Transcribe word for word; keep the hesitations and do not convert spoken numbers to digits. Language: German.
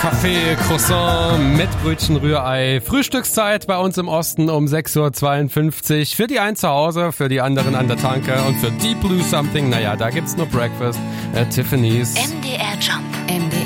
Kaffee, Croissant mit Brötchen, Rührei. Frühstückszeit bei uns im Osten um sechs Uhr zweiundfünfzig. Für die einen zu Hause, für die anderen an der Tanke und für Deep Blue Something, naja, da gibt's nur Breakfast at Tiffany's. M D R Jump. M D